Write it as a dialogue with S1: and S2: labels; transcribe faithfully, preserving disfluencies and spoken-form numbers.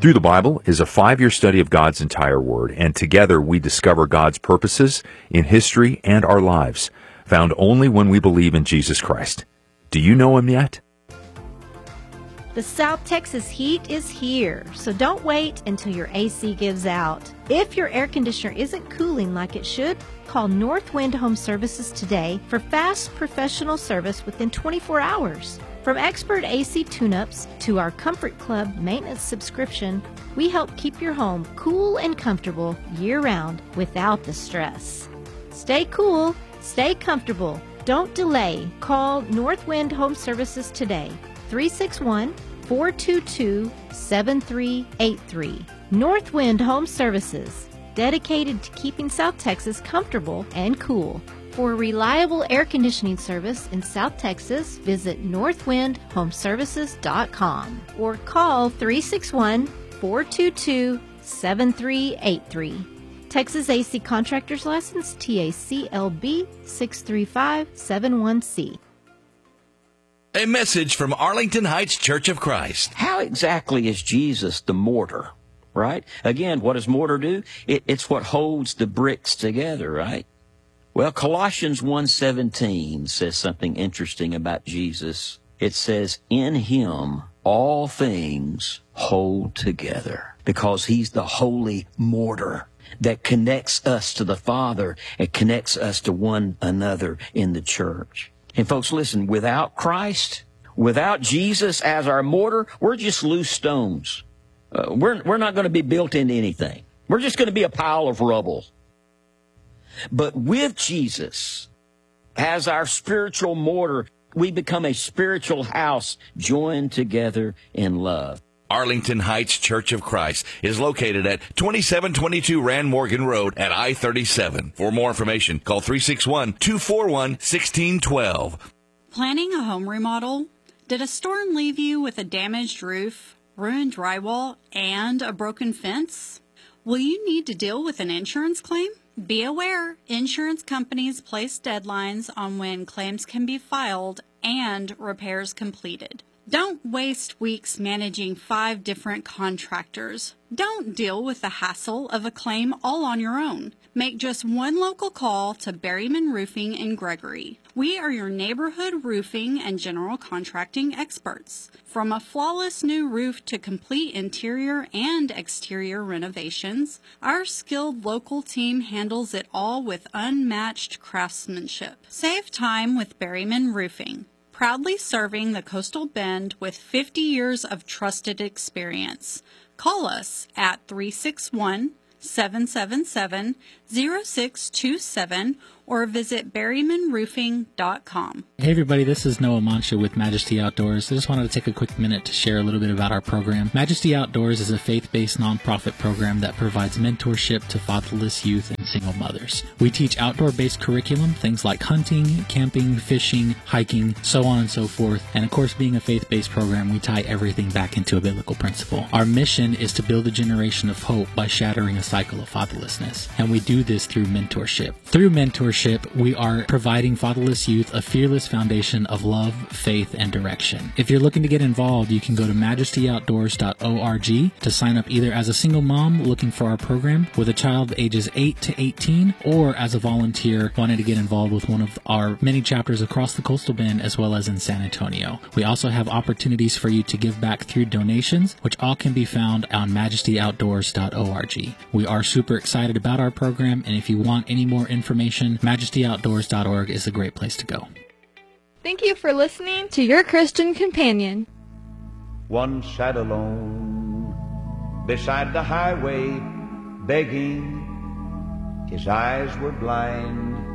S1: Through the Bible is a five-year study of God's entire Word, and together we discover God's purposes in history and our lives, found only when we believe in Jesus Christ. Do you know Him yet?
S2: The South Texas heat is here, so don't wait until your A C gives out. If your air conditioner isn't cooling like it should, call Northwind Home Services today for fast professional service within twenty-four hours. From expert A C tune-ups to our Comfort Club maintenance subscription, we help keep your home cool and comfortable year-round without the stress. Stay cool, stay comfortable. Don't delay. Call Northwind Home Services today. three six one, four two two, seven three eight three. Northwind Home Services, dedicated to keeping South Texas comfortable and cool. For reliable air conditioning service in South Texas, visit northwind home services dot com or call three six one, four two two, seven three eight three. Texas A C Contractors License T A C L B six three five seven one C.
S3: A message from Arlington Heights Church of Christ.
S4: How exactly is Jesus the mortar, right? Again, what does mortar do? It, it's what holds the bricks together, right? Well, Colossians one seventeen says something interesting about Jesus. It says, in Him all things hold together, because He's the holy mortar that connects us to the Father and connects us to one another in the church. And folks, listen, without Christ, without Jesus as our mortar, we're just loose stones. Uh, we're, we're not going to be built into anything. We're just going to be a pile of rubble. But with Jesus as our spiritual mortar, we become a spiritual house joined together in love.
S3: Arlington Heights Church of Christ is located at twenty-seven twenty-two Rand Morgan Road at I thirty-seven. For more information, call three six one, two four one, one six one two.
S5: Planning a home remodel? Did a storm leave you with a damaged roof, ruined drywall, and a broken fence? Will you need to deal with an insurance claim? Be aware, insurance companies place deadlines on when claims can be filed and repairs completed. Don't waste weeks managing five different contractors. Don't deal with the hassle of a claim all on your own. Make just one local call to Berryman Roofing in Gregory. We are your neighborhood roofing and general contracting experts. From a flawless new roof to complete interior and exterior renovations, our skilled local team handles it all with unmatched craftsmanship. Save time with Berryman Roofing. Proudly serving the Coastal Bend with fifty years of trusted experience. Call us at three six one, seven seven seven, zero six two seven or visit berryman roofing dot com.
S6: Hey everybody, this is Noah Mancha with Majesty Outdoors. I just wanted to take a quick minute to share a little bit about our program. Majesty Outdoors is a faith-based nonprofit program that provides mentorship to fatherless youth and single mothers. We teach outdoor-based curriculum, things like hunting, camping, fishing, hiking, so on and so forth. And of course, being a faith-based program, we tie everything back into a biblical principle. Our mission is to build a generation of hope by shattering a cycle of fatherlessness. And we do this through mentorship. Through mentorship, we are providing fatherless youth a fearless foundation of love, faith, and direction. If you're looking to get involved, you can go to majesty outdoors dot org to sign up either as a single mom looking for our program with a child ages eight to eighteen, or as a volunteer wanting to get involved with one of our many chapters across the Coastal Bend as well as in San Antonio. We also have opportunities for you to give back through donations, which all can be found on majesty outdoors dot org. We are super excited about our program, and if you want any more information, majesty outdoors dot org is a great place to go.
S7: Thank you for listening to Your Christian Companion.
S8: One sat alone beside the highway, begging. His eyes were blind,